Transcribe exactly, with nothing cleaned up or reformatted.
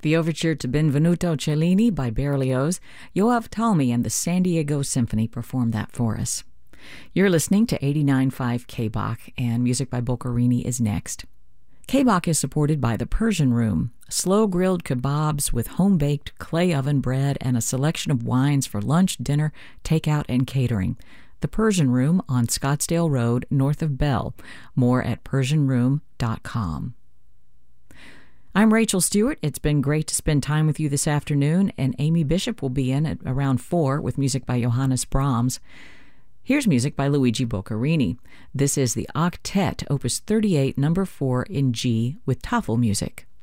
The overture to Benvenuto Cellini by Berlioz. Yoav Talmi and the San Diego Symphony performed that for us. You're listening to eighty-nine point five K B O C, and music by Boccherini is next. K B O C is supported by the Persian Room, slow-grilled kebabs with home-baked clay oven bread and a selection of wines for lunch, dinner, takeout, and catering. The Persian Room on Scottsdale Road, north of Bell. More at persian room dot com. I'm Rachel Stewart. It's been great to spend time with you this afternoon, and Amy Bishop will be in at around four with music by Johannes Brahms. Here's music by Luigi Boccherini. This is the Octet, Opus thirty-eight, number four in G, with Tafel music.